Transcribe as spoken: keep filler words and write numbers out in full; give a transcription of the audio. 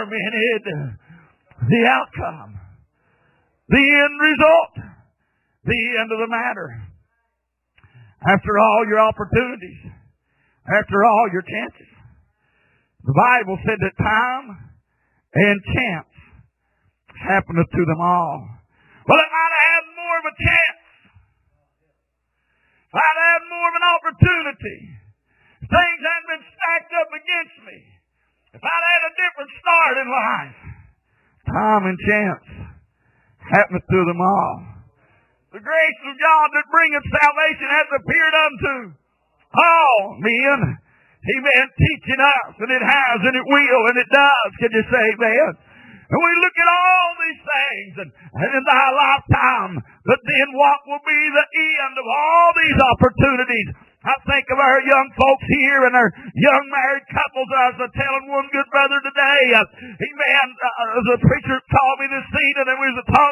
tormented. The outcome, the end result, the end of the matter. After all your opportunities, after all your chances, the Bible said that time and chance happeneth to them all. Well, if I'd have had more of a chance, if I'd had more of an opportunity, if things hadn't been stacked up against me, if I'd had a different start in life, time and chance happeneth to them all. The grace of God that bringeth salvation has appeared unto all men. Amen. Teaching us, and it has, and it will, and it does. Can you say amen? And we look at all these things, and, and in thy lifetime, but then what will be the end of all these opportunities? I think of our young folks here and our young married couples. I was telling one good brother today, uh, amen, uh, the preacher called me this evening, and we was talking